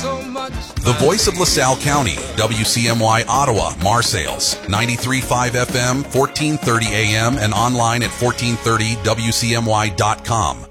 The voice of LaSalle County, WCMY Ottawa, Marseilles, 93.5 FM, 1430 AM, and online at 1430wcmy.com.